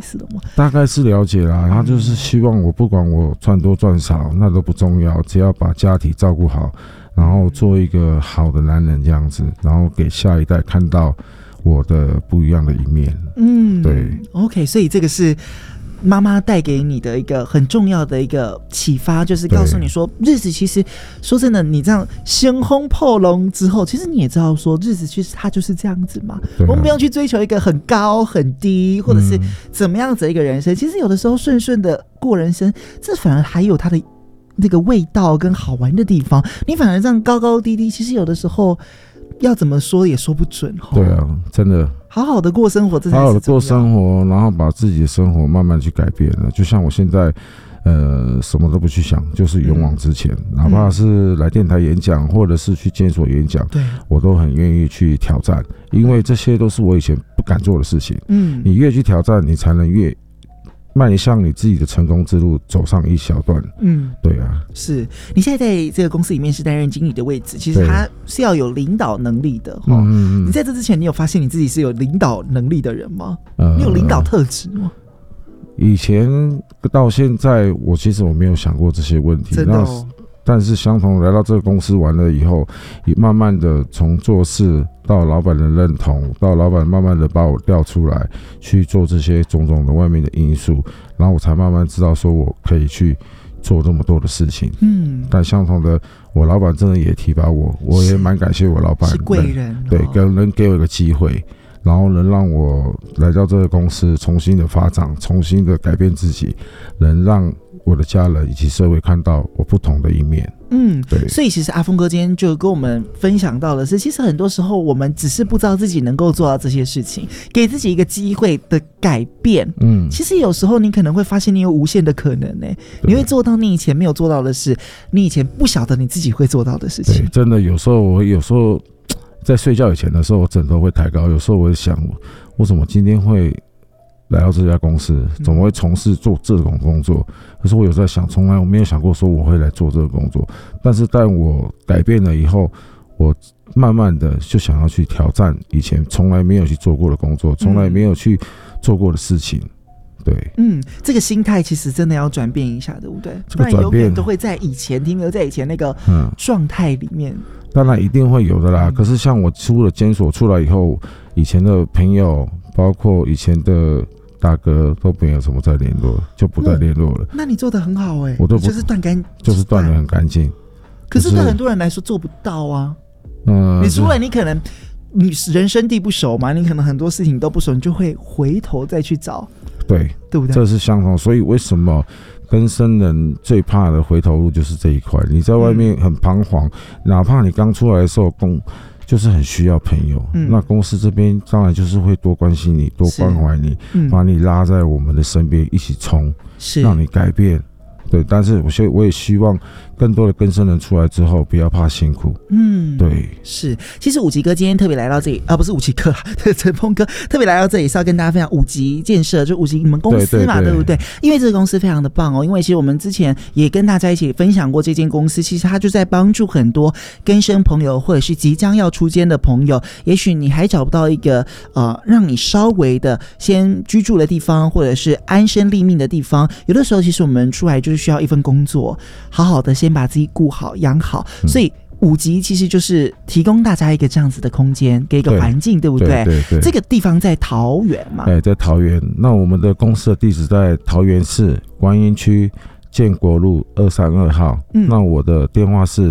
思了吗？ 大概是了解啦，他就是希望我不管我赚多赚少，那都不重要，只要把家庭照顾好，然后做一个好的男人这样子，然后给下一代看到我的不一样的一面。对 ，OK， 所以这个是妈妈带给你的一个很重要的一个启发，就是告诉你说，日子其实说真的，你这样先轰破龙之后，其实你也知道说，日子其实它就是这样子嘛。我们不用去追求一个很高很低，或者是怎么样子的一个人生。其实有的时候顺顺的过人生，这反而还有它的那个味道跟好玩的地方。你反而这样高高低低，其实有的时候要怎么说也说不准。对啊，真的。 好好的过生活，这才是好好的过生活，然后把自己的生活慢慢去改变了。就像我现在，什么都不去想，就是勇往直前。哪怕是来电台演讲，或者是去监所演讲，我都很愿意去挑战，因为这些都是我以前不敢做的事情。你越去挑战，你才能越迈向你自己的成功之路，走上一小段。对啊，是你现在在这个公司里面是担任经理的位置，其实他是要有领导能力的。你在这之前，你有发现你自己是有领导能力的人吗？你有领导特质吗？ 以前到现在，其实我没有想过这些问题。真的哦。但是相同来到这个公司完了以后，也慢慢的从做事到老板的认同，到老板慢慢的把我调出来去做这些种种的外面的因素，然后我才慢慢知道说我可以去做这么多的事情。但相同的，我老板真的也提拔我，我也蛮感谢我老板，是贵人。对，能给我一个机会，然后能让我来到这个公司重新的发展，重新的改变自己，能让我的家人以及社会看到我不同的一面。对。 所以其实阿峰哥今天就跟我们分享到的是，其实很多时候我们只是不知道自己能够做到这些事情，给自己一个机会的改变。其实有时候你可能会发现你有无限的可能呢，你会做到你以前没有做到的事，你以前不晓得你自己会做到的事情。 对，真的有时候在睡觉以前的时候，我枕头会抬高，有时候我会想，我怎么今天会来到这家公司，怎么会从事做这种工作？可是我有在想，从来我没有想过说我会来做这个工作。但是当我改变了以后，我慢慢的就想要去挑战以前从来没有去做过的工作，从来没有去做过的事情。对， 这个心态其实真的要转变一下，对不对？ 这个转变，不然永远都会在以前停留在以前那个状态里面。 当然一定会有的啦。可是像我出了监所出来以后，以前的朋友，包括以前的大哥都没有什么再联络，就不再联络了。 那你做得很好欸， 我都不就是断干， 就是断得很干净。 可是对很多人来说做不到啊。你除了你可能你人生地不熟嘛，你可能很多事情都不熟，你就会回头再去找。对不对？这是相同。所以为什么更生人最怕的回头路就是这一块？你在外面很彷徨，哪怕你刚出来的时候就是很需要朋友，那公司这边当然就是会多关心你，多关怀你，把你拉在我们的身边一起冲，让你改变。对，但是我也希望更多的更生人出来之后不要怕辛苦。对， 是。其实武吉哥今天特别来到这里，不是武吉哥，陈峰哥特别来到这里是要跟大家分享武吉建设，就武吉你们公司嘛， 对不对？因为这个公司非常的棒哦，因为其实我们之前也跟大家一起分享过这间公司，其实它就在帮助很多更生朋友或者是即将要出监的朋友，也许你还找不到一个让你稍微的先居住的地方，或者是安身立命的地方，有的时候其实我们出来就是需要一份工作，好好的先把自己顾好养好，所以武吉其实就是提供大家一个这样子的空间，给一个环境， 对不对？对，这个地方在桃园嘛？ 对，在桃园。那我们的公司的地址在桃园市观音区建国路232号。那我的电话是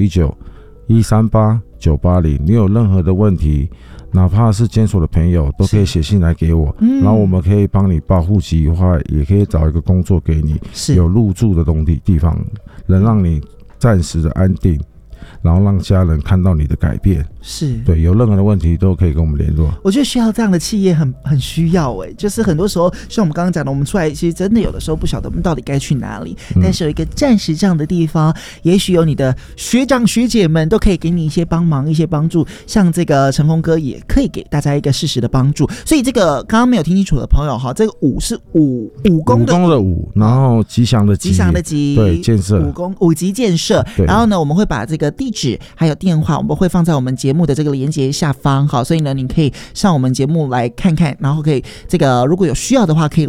0919-138-980。你有任何的问题，哪怕是监所的朋友都可以写信来给我，然后我们可以帮你报户籍的话，也可以找一个工作给你，有入住的地方，能让你暂时的安定，然后让家人看到你的改变。是，对，有任何的问题都可以跟我们联络。 我觉得需要这样的企业很需要就是很多时候像我们刚刚讲的，我们出来其实真的有的时候不晓得我们到底该去哪里，但是有一个暂时这样的地方，也许有你的学长学姐们都可以给你一些帮忙一些帮助，像这个陈峰哥也可以给大家一个适时的帮助。所以这个刚刚没有听清楚的朋友这个武是武功的武，然后吉祥的吉，对，建设武吉建设。然后呢我们会把这个地址还有电话我们会放在我们节目的这个连结下方，好，所以呢你可以上我们节目来看看，然后可以这个如果有需要的话可以